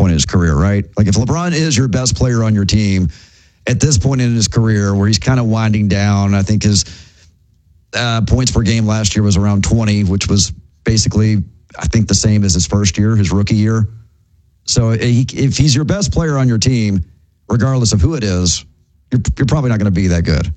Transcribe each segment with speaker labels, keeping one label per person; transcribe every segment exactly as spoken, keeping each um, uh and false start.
Speaker 1: point in his career, right? Like if LeBron is your best player on your team at this point in his career where he's kind of winding down, I think his uh, points per game last year was around twenty, which was basically, I think, the same as his first year, his rookie year. So he, if he's your best player on your team, regardless of who it is, you're, you're probably not going to be that good.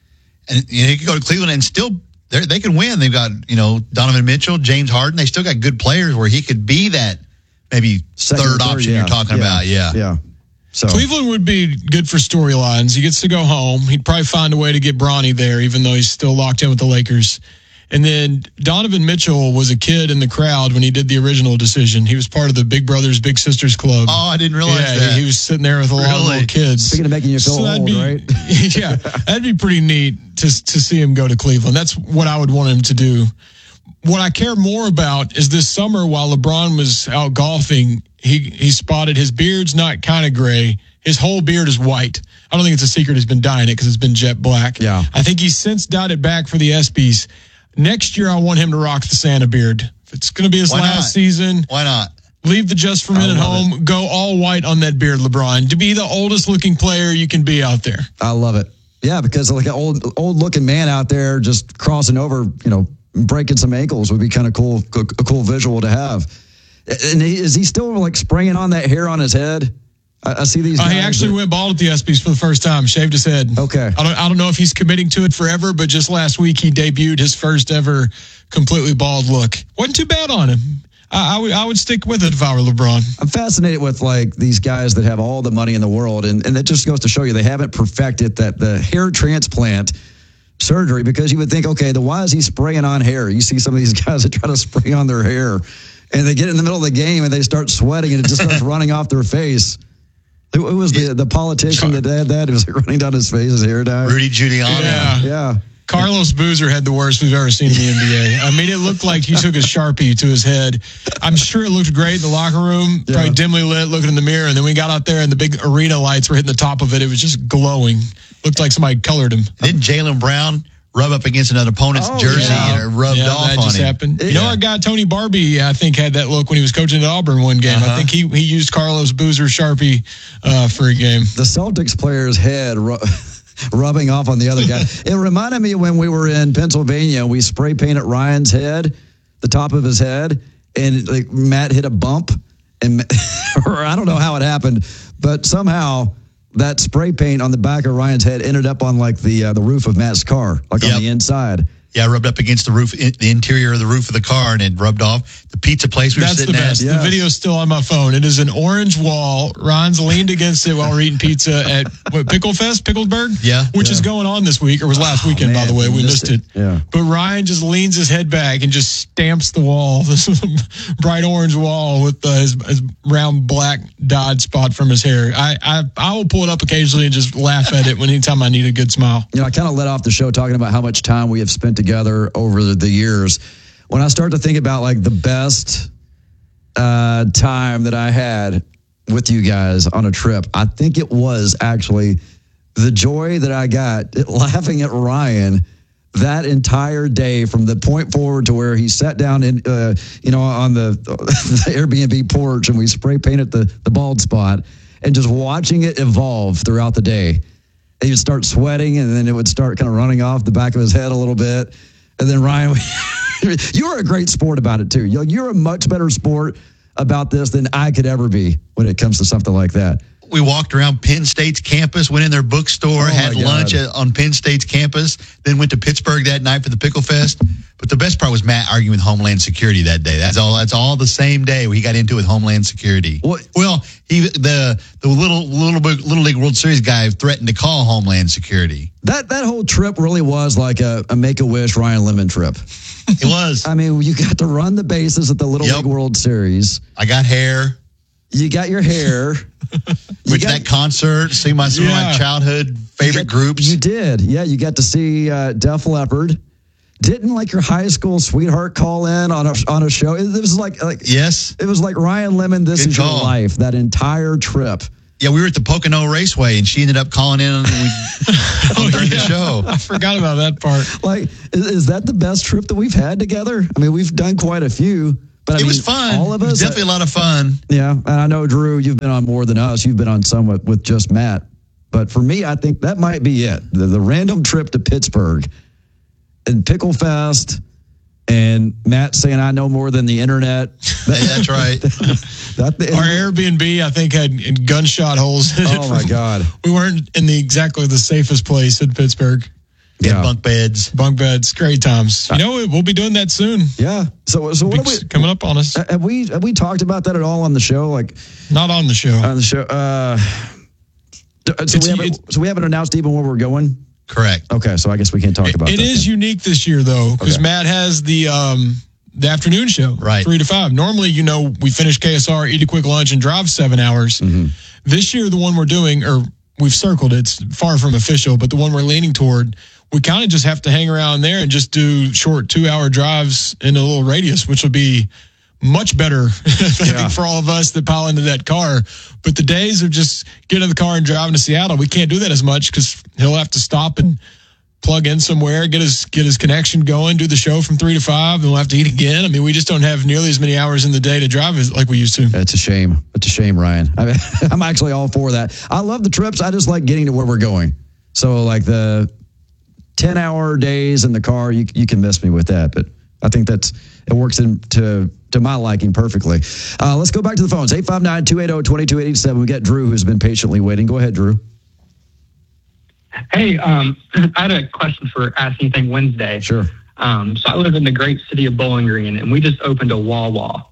Speaker 2: And you know, you can go to Cleveland and still they can win. They've got, you know, Donovan Mitchell, James Harden. They still got good players where he could be that maybe
Speaker 1: Second
Speaker 2: third,
Speaker 1: third
Speaker 2: option
Speaker 1: yeah.
Speaker 2: you're talking
Speaker 1: yeah.
Speaker 2: about. Yeah.
Speaker 1: Yeah. So
Speaker 3: Cleveland would be good for storylines. He gets to go home. He'd probably find a way to get Bronny there, even though he's still locked in with the Lakers. And then Donovan Mitchell was a kid in the crowd when he did the original decision. He was part of the Big Brothers Big Sisters Club.
Speaker 2: Oh, I didn't realize
Speaker 3: yeah,
Speaker 2: that.
Speaker 3: He was sitting there with a lot
Speaker 2: Really?
Speaker 3: of little kids.
Speaker 1: Speaking of making you feel
Speaker 3: so
Speaker 1: old,
Speaker 3: be,
Speaker 1: right?
Speaker 3: Yeah, that'd be pretty neat to to see him go to Cleveland. That's what I would want him to do. What I care more about is this summer while LeBron was out golfing, he, he spotted his beard's not kind of gray. His whole beard is white. I don't think it's a secret he's been dyeing it because it's been jet black.
Speaker 1: Yeah.
Speaker 3: I think he's since dyed it back for the ESPYs. Next year, I want him to rock the Santa beard. If it's going to be his
Speaker 2: Why
Speaker 3: last
Speaker 2: not?
Speaker 3: season,
Speaker 2: Why not?
Speaker 3: leave the Just for Men at home. It. Go all white on that beard, LeBron. To be the oldest looking player you can be out there.
Speaker 1: I love it. Yeah, because like an old old looking man out there just crossing over, you know, breaking some ankles would be kind of cool, a cool visual to have. And he, is he still like spraying on that hair on his head? I, I see these.
Speaker 3: Uh,
Speaker 1: guys
Speaker 3: he actually
Speaker 1: that,
Speaker 3: went bald at the ESPYs for the first time, shaved his head.
Speaker 1: Okay.
Speaker 3: I don't, I don't know if he's committing to it forever, but just last week he debuted his first ever completely bald look. Wasn't too bad on him. I, I would I would stick with it if I were LeBron.
Speaker 1: I'm fascinated with like these guys that have all the money in the world, and and that just goes to show you they haven't perfected that the hair transplant surgery, because you would think, okay, then why is he spraying on hair? You see some of these guys that try to spray on their hair, and they get in the middle of the game and they start sweating and it just starts running off their face. Who, who was the the politician that had that? It was like running down his face, his hair dyed.
Speaker 2: Rudy Giuliani.
Speaker 3: Yeah.
Speaker 1: Yeah.
Speaker 3: Carlos Boozer had the worst we've ever seen in the N B A. I mean, it looked like he took a Sharpie to his head. I'm sure it looked great in the locker room,
Speaker 1: Yeah.
Speaker 3: probably dimly lit, looking in the mirror. And then we got out there and the big arena lights were hitting the top of it. It was just glowing. Looked like somebody colored him.
Speaker 2: Didn't Jaylen Brown rub up against another opponent's
Speaker 1: Oh,
Speaker 2: jersey
Speaker 1: yeah.
Speaker 2: and it rubbed
Speaker 3: yeah,
Speaker 2: off
Speaker 3: that
Speaker 2: on
Speaker 3: just
Speaker 2: him?
Speaker 3: happened.
Speaker 1: Yeah.
Speaker 3: You know, our guy Tony Barbie, I think, had that look when he was coaching at Auburn one game.
Speaker 2: Uh-huh.
Speaker 3: I think he he used Carlos Boozer Sharpie uh, for a game.
Speaker 1: The Celtics player's head ru- rubbing off on the other guy. It reminded me when we were in Pennsylvania, we spray painted Ryan's head, the top of his head, and like Matt hit a bump, and or I don't know how it happened, but somehow that spray paint on the back of Ryan's head ended up on like the uh, the roof of Matt's car, like
Speaker 2: Yep.
Speaker 1: on the inside.
Speaker 2: Yeah, rubbed up against the roof, in, the interior of the roof of the car, and it rubbed off. The pizza place we were
Speaker 3: That's the
Speaker 2: sitting at.
Speaker 3: best.
Speaker 1: Yes.
Speaker 3: The video's still on my phone. It is an orange wall. Ryan's leaned against it while we're eating pizza at what, Pickle Fest, Picklesburg?
Speaker 2: Yeah.
Speaker 3: Which
Speaker 1: Yeah.
Speaker 3: is going on this week, or was last
Speaker 1: Oh,
Speaker 3: weekend, by
Speaker 1: man,
Speaker 3: the way.
Speaker 1: we
Speaker 3: We
Speaker 1: missed
Speaker 3: missed it.
Speaker 1: it. Yeah.
Speaker 3: But Ryan just leans his head back and just stamps the wall, this bright orange wall with uh, his, his round black dyed spot from his hair. I, I I will pull it up occasionally and just laugh at it when anytime I need a good smile.
Speaker 1: You know, I kind of let off the show talking about how much time we have spent together over the, the years. When I start to think about like the best uh, time that I had with you guys on a trip, I think it was actually the joy that I got at laughing at Ryan that entire day, from the point forward to where he sat down in, uh, you know, on the, the Airbnb porch and we spray painted the, the bald spot, and just watching it evolve throughout the day. He would start sweating, and then it would start kind of running off the back of his head a little bit. And then Ryan, you were a great sport about it too. You're, you're a much better sport about this than I could ever be when it comes to something like that.
Speaker 2: We walked around Penn State's campus, went in their bookstore,
Speaker 1: Oh,
Speaker 2: had
Speaker 1: my
Speaker 2: lunch
Speaker 1: God.
Speaker 2: at, on Penn State's campus, then went to Pittsburgh that night for the Pickle Fest. But the best part was Matt arguing with Homeland Security that day. That's all. That's all the same day he got into it with Homeland Security.
Speaker 1: What?
Speaker 2: Well, he the the little little bit little league World Series guy threatened to call Homeland Security.
Speaker 1: That that whole trip really was like a, a Make-A-Wish Ryan Lemon trip.
Speaker 2: It was.
Speaker 1: I mean, you got to run the bases at the Little
Speaker 2: Yep.
Speaker 1: League World Series.
Speaker 2: I got hair.
Speaker 1: You got your hair. You
Speaker 2: Went to
Speaker 1: got-
Speaker 2: that concert, see my some of my
Speaker 3: Yeah.
Speaker 2: childhood favorite
Speaker 1: you got-
Speaker 2: groups.
Speaker 1: You did. Yeah, you got to see uh, Def Leppard. Didn't like your high school sweetheart call in on a on a show? It was like like
Speaker 2: Yes.
Speaker 1: it was like Ryan Lemon. This
Speaker 2: Good
Speaker 1: is
Speaker 2: call.
Speaker 1: your life. That entire trip.
Speaker 2: Yeah, we were at the Pocono Raceway, and she ended up calling in and we, during the show.
Speaker 3: I forgot about that part.
Speaker 1: Like, is, is that the best trip that we've had together? I mean, we've done quite a few, But I
Speaker 2: it
Speaker 1: mean,
Speaker 2: was fun.
Speaker 1: All of
Speaker 2: It was
Speaker 1: us,
Speaker 2: definitely a lot of fun.
Speaker 1: yeah. And I know, Drew, you've been on more than us. You've been on some with, with just Matt. But for me, I think that might be it. The, the random trip to Pittsburgh and Pickle Fest and Matt saying, I know more than the internet.
Speaker 2: Hey, that's right.
Speaker 1: that, that,
Speaker 3: Our Airbnb, I think, had gunshot holes in it.
Speaker 1: Oh, my God.
Speaker 3: We weren't in the exactly the safest place in Pittsburgh.
Speaker 2: Yeah.
Speaker 1: Yeah.
Speaker 2: Bunk beds.
Speaker 3: Bunk beds, great times. You know, we'll be doing that soon.
Speaker 1: Yeah. So, so what are we,
Speaker 3: Coming up on us.
Speaker 1: have we have we talked about that at all on the show? Like
Speaker 3: Not on the show.
Speaker 1: on the show. Uh, so,
Speaker 3: It's-
Speaker 1: we haven't,
Speaker 3: it's-
Speaker 1: so we haven't announced even where we're going.
Speaker 2: Correct.
Speaker 1: Okay, so I guess we can't talk about
Speaker 3: It
Speaker 1: that.
Speaker 3: is
Speaker 1: then.
Speaker 3: unique this year, though, because
Speaker 1: Okay.
Speaker 3: Matt has the um, the afternoon show,
Speaker 2: Right.
Speaker 3: three to five. Normally, you know, we finish K S R, eat a quick lunch, and drive seven hours.
Speaker 1: Mm-hmm.
Speaker 3: This year, the one we're doing, or we've circled, it's far from official, but the one we're leaning toward, we kind of just have to hang around there and just do short two-hour drives in a little radius, which will be much better, I
Speaker 1: Yeah.
Speaker 3: think, for all of us that pile into that car. But the days of just getting in the car and driving to Seattle, we can't do that as much because he'll have to stop and plug in somewhere, get his get his connection going, do the show from three to five, and we'll have to eat again. I mean, we just don't have nearly as many hours in the day to drive as like we used to.
Speaker 1: It's a shame. It's a shame, Ryan. I mean, I'm actually all for that. I love the trips. I just like getting to where we're going. So, like the ten-hour days in the car, you you can miss me with that. But I think that's it works into to my liking perfectly. Uh, let's go back to the phones. eight five nine, two eight zero, two two eight seven. We got Drew, who's been patiently waiting. Go ahead, Drew.
Speaker 4: Hey, um, I had a question for Ask Anything Wednesday.
Speaker 1: Sure.
Speaker 4: Um, so I live in the great city of Bowling Green, and we just opened a Wawa.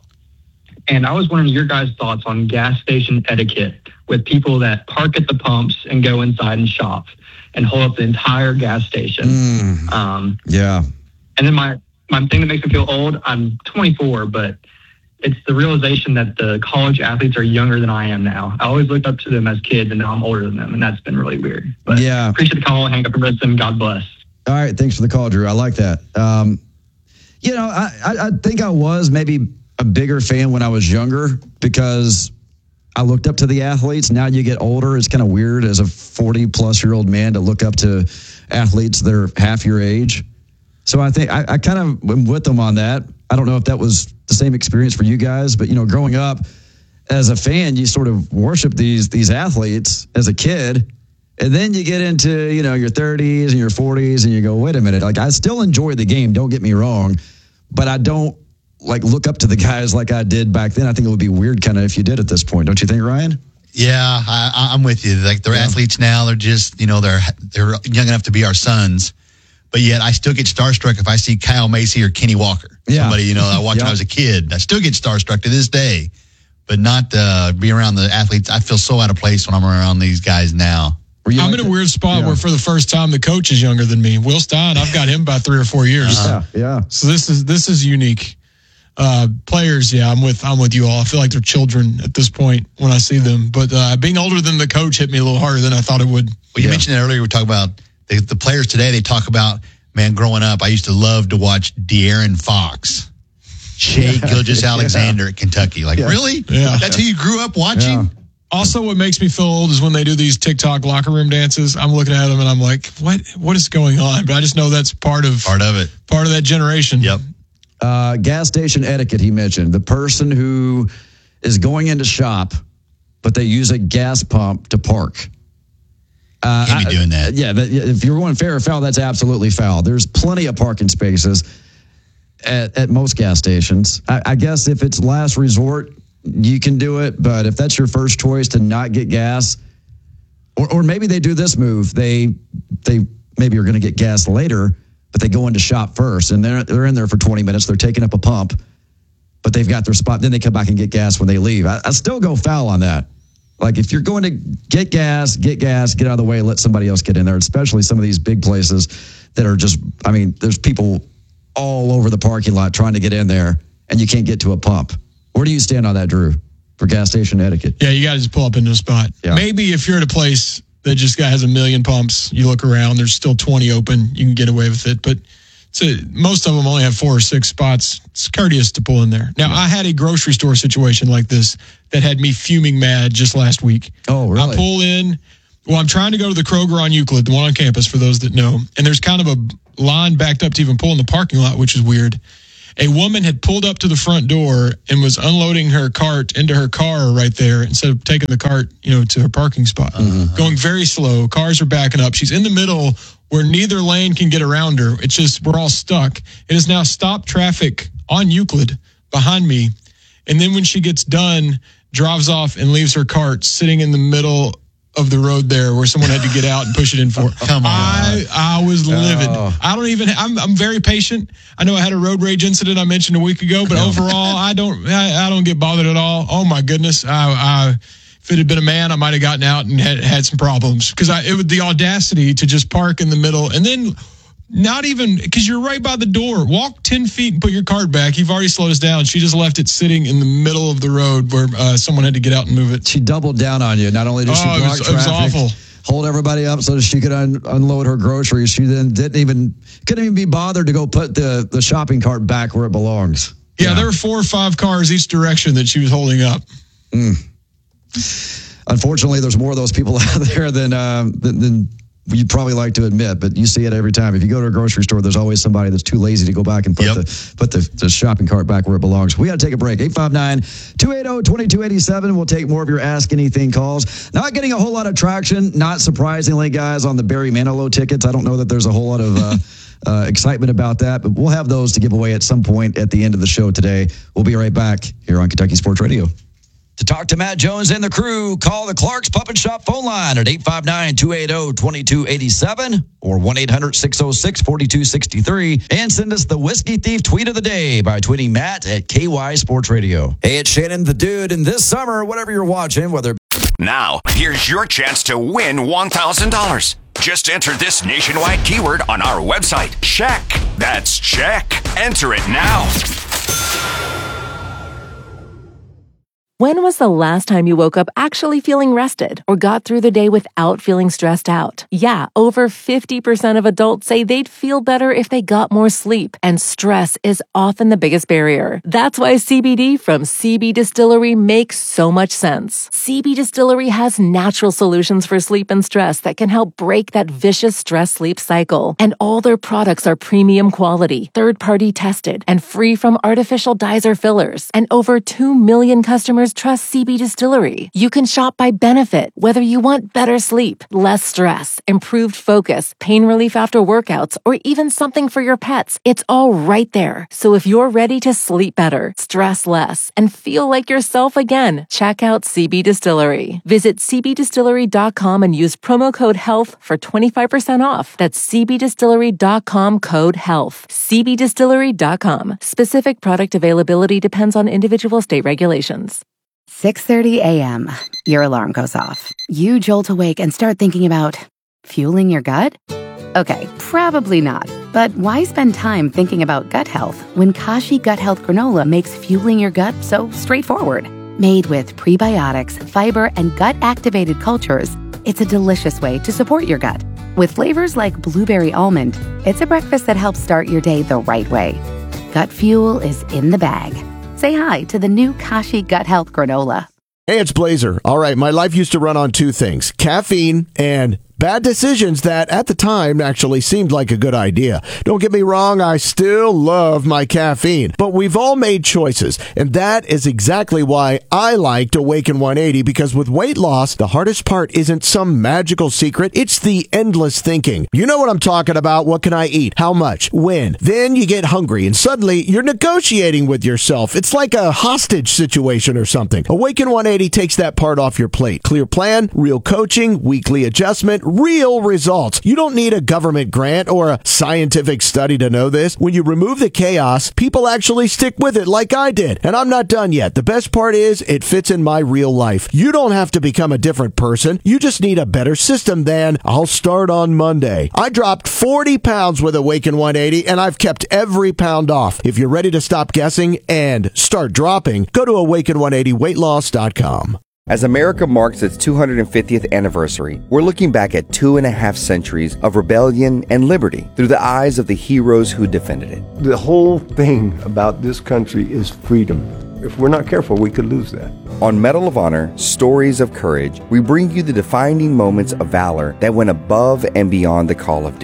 Speaker 4: And I was wondering your guys' thoughts on gas station etiquette with people that park at the pumps and go inside and shop and hold up the entire gas station.
Speaker 1: Mm,
Speaker 4: Um,
Speaker 1: yeah.
Speaker 4: and then my, my thing that makes me feel old, I'm twenty-four, but it's the realization that the college athletes are younger than I am now. I always looked up to them as kids, and now I'm older than them, and that's been really weird. But
Speaker 1: Yeah.
Speaker 4: appreciate the call. Hang up and listen. God bless.
Speaker 1: All right. Thanks for the call, Drew. I like that. Um, you know, I, I, I think I was maybe a bigger fan when I was younger because I looked up to the athletes. Now you get older, it's kind of weird as a forty plus year old man to look up to athletes that are half your age. So I think I, I kind of am with them on that. I don't know if that was the same experience for you guys, but you know, growing up as a fan, you sort of worship these these athletes as a kid. And then you get into, you know, your thirties and your forties and you go, wait a minute, like I still enjoy the game, don't get me wrong, but I don't like look up to the guys like I did back then. I think it would be weird kind of if you did at this point. Don't you think, Ryan?
Speaker 2: Yeah, I, I'm with you. Like they're
Speaker 1: Yeah.
Speaker 2: athletes now. They're just, you know, they're they're young enough to be our sons. But yet I still get starstruck if I see Kyle Macy or Kenny Walker.
Speaker 1: Yeah.
Speaker 2: Somebody, you know, I watched
Speaker 1: Yeah.
Speaker 2: when I was a kid. I still get starstruck to this day. But not uh, be around the athletes. I feel so out of place when I'm around these guys now.
Speaker 1: Were you
Speaker 3: I'm
Speaker 1: like
Speaker 3: in a
Speaker 1: that?
Speaker 3: weird spot
Speaker 1: Yeah.
Speaker 3: where for the first time the coach is younger than me. Will Stein, I've got him by three or four years.
Speaker 1: Yeah, yeah.
Speaker 3: So this is this is unique. Uh, players, yeah, I'm with I'm with you all. I feel like they're children at this point when I see them. But uh, being older than the coach hit me a little harder than I thought it would.
Speaker 2: Well, you
Speaker 1: Yeah.
Speaker 2: mentioned it earlier. We talk about the, the players today. They talk about, man, growing up, I used to love to watch De'Aaron Fox, Shea Gilgeous Alexander at Kentucky. Like,
Speaker 1: Yeah.
Speaker 2: really?
Speaker 3: Yeah.
Speaker 2: That's who you grew up watching?
Speaker 1: Yeah.
Speaker 3: Also, what makes me feel old is when they do these TikTok locker room dances. I'm looking at them and I'm like, what what is going on? But I just know that's part of
Speaker 2: Part of it.
Speaker 3: part of that generation.
Speaker 2: Yep.
Speaker 1: Uh, gas station etiquette, he mentioned. The person who is going into shop, but they use a gas pump to park. Uh,
Speaker 2: Can't be
Speaker 1: I-
Speaker 2: doing that.
Speaker 1: Yeah, that, if you're going fair or foul, that's absolutely foul. There's plenty of parking spaces at, at most gas stations. I, I guess if it's last resort, you can do it. But if that's your first choice to not get gas, or, or maybe they do this move, they they maybe are going to get gas later, but they go into shop first, and they're they're in there for twenty minutes. They're taking up a pump, but they've got their spot. Then they come back and get gas when they leave. I, I still go foul on that. Like if you're going to get gas, get gas, get out of the way, let somebody else get in there. Especially some of these big places that are just. I mean, there's people all over the parking lot trying to get in there, and you can't get to a pump. Where do you stand on that, Drew, for gas station etiquette?
Speaker 3: Yeah, you got to just pull up into a spot.
Speaker 1: Yeah.
Speaker 3: Maybe if you're at a place that just got, has a million pumps, you look around, there's still twenty open, you can get away with it. But it's a, most of them only have four or six spots. It's courteous to pull in there. Now, I had a grocery store situation like this that had me fuming mad just last week.
Speaker 1: Oh, really?
Speaker 3: I pull in. Well, I'm trying to go to the Kroger on Euclid, the one on campus for those that know. And there's kind of a line backed up to even pull in the parking lot, which is weird. A woman had pulled up to the front door and was unloading her cart into her car right there instead of taking the cart, you know, to her parking spot. Mm-hmm. Going very slow. Cars are backing up. She's in the middle where neither lane can get around her. It's just, we're all stuck. It has now stopped traffic on Euclid behind me. And then when she gets done, drives off and leaves her cart sitting in the middle of the road there where someone had to get out and push it in for.
Speaker 2: Come on.
Speaker 3: I, I was livid.
Speaker 1: Oh.
Speaker 3: I don't even, I'm, I'm very patient. I know I had a road rage incident I mentioned a week ago, but overall, I don't, I, I don't get bothered at all. Oh my goodness. I, I, if it had been a man, I might have gotten out and had, had some problems because I, it was the audacity to just park in the middle and then not even, because you're right by the door. Walk ten feet and put your cart back. You've already slowed us down. She just left it sitting in the middle of the road where uh, someone had to get out and move it.
Speaker 1: She doubled down on you. Not only did she
Speaker 3: Oh, it
Speaker 1: block
Speaker 3: was, it
Speaker 1: traffic,
Speaker 3: was awful.
Speaker 1: hold everybody up so that she could un- unload her groceries. She then didn't even, couldn't even be bothered to go put the, the shopping cart back where it belongs.
Speaker 3: Yeah, yeah, there were four or five cars each direction that she was holding up.
Speaker 1: Mm. Unfortunately, there's more of those people out there than, uh, than, than you'd probably like to admit, but you see it every time. If you go to a grocery store, there's always somebody that's too lazy to go back and put
Speaker 2: Yep.
Speaker 1: the put the, the shopping cart back where it belongs. We got to take a break. eight five nine, two eight zero, two two eight seven. We'll take more of your Ask Anything calls. Not getting a whole lot of traction, not surprisingly, guys, on the Barry Manilow tickets. I don't know that there's a whole lot of uh, uh, excitement about that, but we'll have those to give away at some point at the end of the show today. We'll be right back here on Kentucky Sports Radio. To talk to Matt Jones and the crew, call the Clark's Pup and Shop phone line at eight five nine, two eight zero, two two eight seven or one eight hundred, six oh six, four two six three. And send us the Whiskey Thief tweet of the day by tweeting Matt at K Y Sports Radio. Hey, it's Shannon the Dude, and this summer, whatever you're watching, whether...
Speaker 5: Now, here's your chance to win one thousand dollars. Just enter this nationwide keyword on our website. Check. That's check. Enter it now.
Speaker 6: When was the last time you woke up actually feeling rested or got through the day without feeling stressed out? Yeah, over fifty percent of adults say they'd feel better if they got more sleep, and stress is often the biggest barrier. That's why C B D from C B Distillery makes so much sense. C B Distillery has natural solutions for sleep and stress that can help break that vicious stress-sleep cycle. And all their products are premium quality, third-party tested, and free from artificial dyes or fillers. And over two million customers trust C B Distillery. You can shop by benefit, whether you want better sleep, less stress, improved focus, pain relief after workouts, or even something for your pets. It's all right there. So if you're ready to sleep better, stress less, and feel like yourself again, check out C B Distillery. Visit c b distillery dot com and use promo code HEALTH for twenty-five percent off. That's c b distillery dot com code HEALTH. c b distillery dot com. Specific product availability depends on individual state regulations.
Speaker 7: six thirty a.m. Your alarm goes off. You jolt awake and start thinking about fueling your gut? Okay, probably not. But why spend time thinking about gut health when Kashi Gut Health Granola makes fueling your gut so straightforward? Made with prebiotics, fiber, and gut-activated cultures, it's a delicious way to support your gut. With flavors like blueberry almond, it's a breakfast that helps start your day the right way. Gut fuel is in the bag. Say hi to the new Kashi Gut Health Granola.
Speaker 8: Hey, it's Blazer. All right, my life used to run on two things, caffeine and bad decisions that at the time actually seemed like a good idea. Don't get me wrong, I still love my caffeine, but we've all made choices, and that is exactly why I liked Awaken one eighty, because with weight loss, the hardest part isn't some magical secret, it's the endless thinking. You know what I'm talking about. What can I eat? How much? When? Then you get hungry, and suddenly you're negotiating with yourself. It's like a hostage situation or something. Awaken one eighty takes that part off your plate. Clear plan, real coaching, weekly adjustment, real results. You don't need a government grant or a scientific study to know this. When you remove the chaos, people actually stick with it like I did. And I'm not done yet. The best part is it fits in my real life. You don't have to become a different person. You just need a better system than I'll start on Monday. I dropped forty pounds with Awaken one eighty, and I've kept every pound off. If you're ready to stop guessing and start dropping, go to awaken one eighty weight loss dot com.
Speaker 9: As America marks its two hundred fiftieth anniversary, we're looking back at two and a half centuries of rebellion and liberty through the eyes of the heroes who defended it.
Speaker 10: The whole thing about this country is freedom. If we're not careful, we could lose that.
Speaker 9: On Medal of Honor, Stories of Courage, we bring you the defining moments of valor that went above and beyond the call of duty.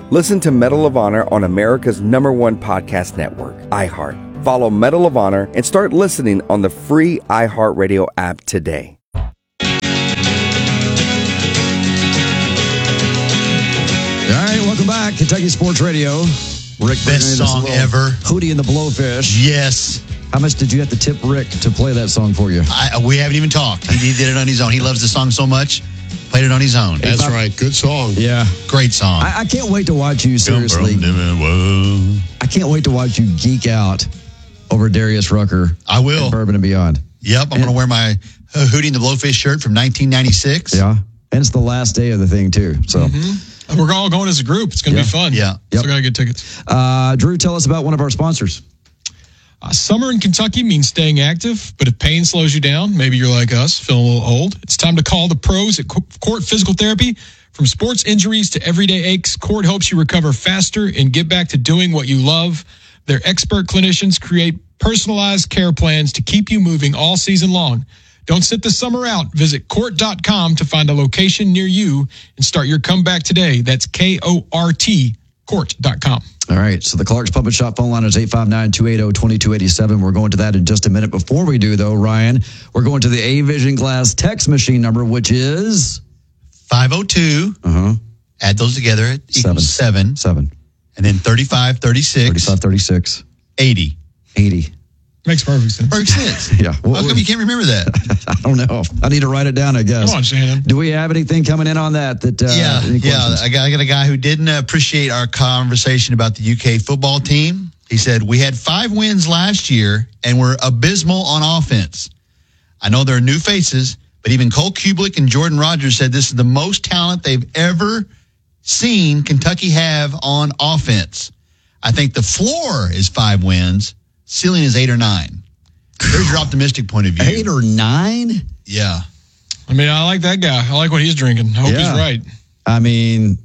Speaker 9: Listen to Medal of Honor on America's number one podcast network, iHeart. Follow Medal of Honor and start listening on the free iHeartRadio app today.
Speaker 1: All right, welcome back. Kentucky Sports Radio. Rick,
Speaker 2: best song ever.
Speaker 1: Hootie and the Blowfish.
Speaker 2: Yes.
Speaker 1: How much did you have to tip Rick to play that song for you?
Speaker 2: I, we haven't even talked. He, he did it on his own. He loves the song so much. Played it on his own.
Speaker 11: That's right. Good song.
Speaker 1: Yeah.
Speaker 2: Great song.
Speaker 1: I, I can't wait to watch you, seriously. I can't wait to watch you geek out over Darius Rucker.
Speaker 2: I will.
Speaker 1: Bourbon and Beyond.
Speaker 2: Yep. I'm going to wear my uh, Hootie and the Blowfish shirt from nineteen ninety-six.
Speaker 1: Yeah. And it's the last day of the thing, too. So
Speaker 3: mm-hmm. We're all going as a group. It's going to
Speaker 1: yeah.
Speaker 3: be fun.
Speaker 2: Yeah.
Speaker 3: Yep. Still got to get tickets.
Speaker 1: Uh, Drew, tell us about one of our sponsors.
Speaker 3: Uh, summer in Kentucky means staying active, but if pain slows you down, maybe you're like us, feeling a little old, it's time to call the pros at Court Physical Therapy. From sports injuries to everyday aches, Court helps you recover faster and get back to doing what you love. Their expert clinicians create personalized care plans to keep you moving all season long. Don't sit the summer out. Visit court dot com to find a location near you and start your comeback today. That's K O R T, court dot com.
Speaker 1: All right, so the Clark's Puppet Shop phone line is eight five nine, two eight zero, two two eight seven. We're going to that in just a minute. Before we do, though, Ryan, we're going to the A-Vision Glass text machine number, which is
Speaker 2: five oh two.
Speaker 1: Uh-huh.
Speaker 2: Add those together. It equals seven.
Speaker 1: Seven.
Speaker 2: And then thirty-five, thirty-six.
Speaker 1: thirty-five, thirty-six.
Speaker 2: eighty.
Speaker 1: eighty.
Speaker 3: Makes perfect sense.
Speaker 2: Perfect sense.
Speaker 1: Yeah.
Speaker 2: Well, How come you can't remember that?
Speaker 1: I don't know. I need to write it down, I guess.
Speaker 3: Come on, Shannon.
Speaker 1: Do we have anything coming in on that? That uh,
Speaker 2: yeah, yeah. I got, I got a guy who didn't appreciate our conversation about the U K football team. He said, we had five wins last year and we're abysmal on offense. I know there are new faces, but even Cole Kubelik and Jordan Rogers said this is the most talent they've ever seen Kentucky have on offense. I think the floor is five wins. Ceiling is eight or nine. There's your optimistic point of view.
Speaker 1: Eight or nine?
Speaker 2: Yeah.
Speaker 3: I mean, I like that guy. I like what he's drinking. I hope
Speaker 1: Yeah.
Speaker 3: he's right.
Speaker 1: I mean,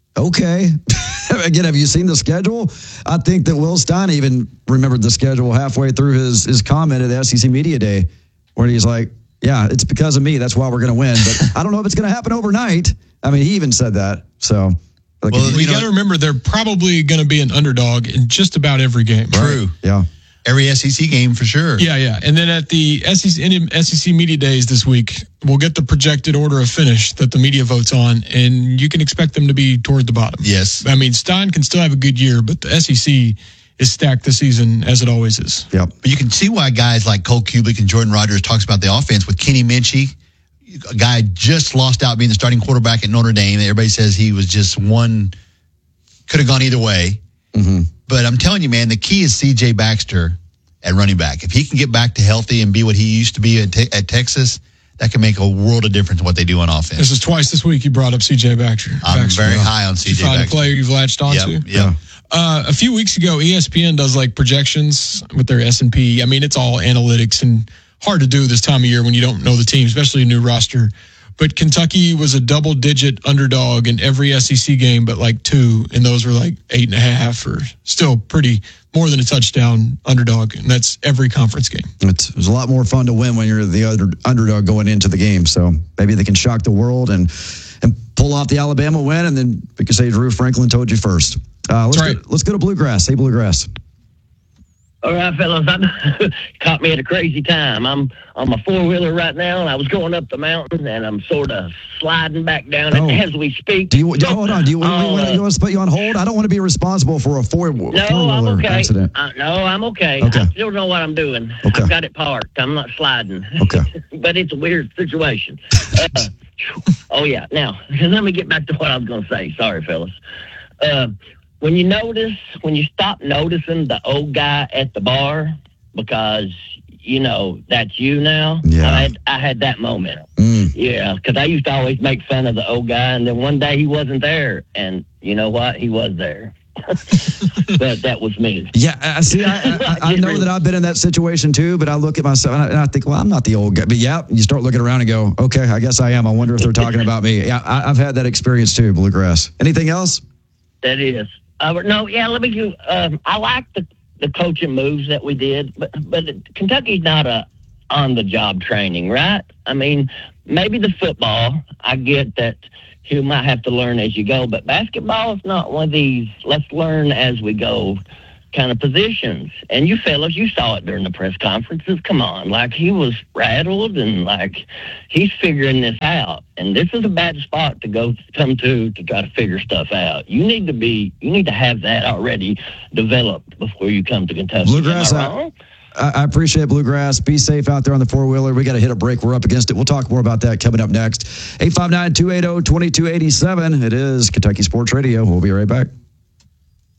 Speaker 1: okay. Again, have you seen the schedule? I think that Will Stein even remembered the schedule halfway through his, his comment at the S E C Media Day, where he's like, yeah, it's because of me. That's why we're going to win. But I don't know if it's going to happen overnight. I mean, he even said that. So, like,
Speaker 3: well, you, you got to remember, they're probably going to be an underdog in just about every game.
Speaker 2: True.
Speaker 1: Right? Yeah.
Speaker 2: Every S E C game for sure.
Speaker 3: Yeah, yeah. And then at the S E C, S E C Media Days this week, we'll get the projected order of finish that the media votes on, and you can expect them to be toward the bottom.
Speaker 2: Yes.
Speaker 3: I mean, Stein can still have a good year, but the S E C is stacked this season as it always is.
Speaker 1: Yep.
Speaker 2: But you can see why guys like Cole Kubelik and Jordan Rogers talks about the offense with Kenny Minchie, a guy just lost out being the starting quarterback at Notre Dame. Everybody says he was just one, could have gone either way.
Speaker 1: Mm-hmm.
Speaker 2: But I'm telling you, man, the key is C J Baxter at running back. If he can get back to healthy and be what he used to be at, te- at Texas, that can make a world of difference in what they do on offense.
Speaker 3: This is twice this week you brought up C J Baxter.
Speaker 2: I'm
Speaker 3: Baxter,
Speaker 2: very
Speaker 3: well.
Speaker 2: high on C J
Speaker 3: you find
Speaker 2: Baxter.
Speaker 3: a player you've latched onto?
Speaker 2: Yep, yep.
Speaker 3: Uh, a few weeks ago, E S P N does like projections with their S and P. I mean, it's all analytics and hard to do this time of year when you don't know the team, especially a new roster. But Kentucky was a double-digit underdog in every S E C game, but like two, and those were like eight and a half, or still pretty more than a touchdown underdog, and that's every conference game.
Speaker 1: It's, it's a lot more fun to win when you're the other underdog going into the game. So maybe they can shock the world and and pull off the Alabama win, and then we can say Drew Franklin told you first. Uh, let's,
Speaker 3: That's right.
Speaker 1: go, let's go to Bluegrass. Hey, Bluegrass.
Speaker 12: All right, fellas, I caught me at a crazy time. I'm on my four-wheeler right now, and I was going up the mountain, and I'm sort of sliding back down
Speaker 1: Oh.
Speaker 12: as we speak.
Speaker 1: Do you, do, hold on. Do you,
Speaker 12: Oh,
Speaker 1: want, you want us to put you on hold? I don't want to be responsible for a four,
Speaker 12: No,
Speaker 1: four-wheeler
Speaker 12: I'm okay.
Speaker 1: accident.
Speaker 12: Uh, no, I'm okay.
Speaker 1: Okay.
Speaker 12: I still know what I'm doing.
Speaker 1: Okay.
Speaker 12: I've got it parked. I'm not sliding.
Speaker 1: Okay.
Speaker 12: But it's a weird situation. Uh, oh, yeah. Now, let me get back to what I was going to say. Sorry, fellas. Uh, when you notice, when you stop noticing the old guy at the bar, because, you know, that's you now.
Speaker 1: Yeah.
Speaker 12: I had, I had that moment.
Speaker 1: Mm.
Speaker 12: Yeah, because I used to always make fun of the old guy, and then one day he wasn't there, and you know what? He was there. But that was me.
Speaker 1: Yeah, I see. I, I, I know that I've been in that situation too, but I look at myself and I, and I think, well, I'm not the old guy. But yeah, you start looking around and go, okay, I guess I am. I wonder if they're talking about me. Yeah, I, I've had that experience too, Bluegrass. Anything else?
Speaker 12: That is. Uh, no, yeah, let me do, um, I like the, the coaching moves that we did, but, but Kentucky's not a on-the-job training, right? I mean, maybe the football, I get that you might have to learn as you go. But basketball is not one of these let's learn as we go kind of positions. And you fellas, you saw it during the press conferences. Come on, like he was rattled and like he's figuring this out. And this is a bad spot to go come to to try to figure stuff out. You need to be, you need to have that already developed before you come to Kentucky.
Speaker 1: Bluegrass,
Speaker 12: Am I wrong?
Speaker 1: I, I appreciate Bluegrass. Be safe out there on the four-wheeler. We got to hit a break. We're up against it. We'll talk more about that coming up next. eight five nine, two eight zero, two two eight seven. It is Kentucky Sports Radio. We'll be right back.